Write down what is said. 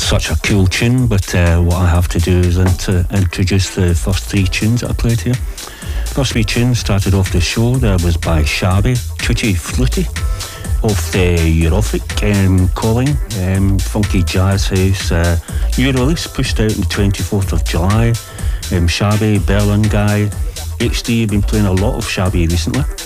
such a cool tune, but what I have to do is introduce the first three tunes that I played here. First three tunes started off the show. There was by Shabby, Tutti Frutti, off the Eurofic calling, funky jazz house new release, pushed out on the 24th of July. Shabby, Berlin guy, HD, been playing a lot of Shabby recently.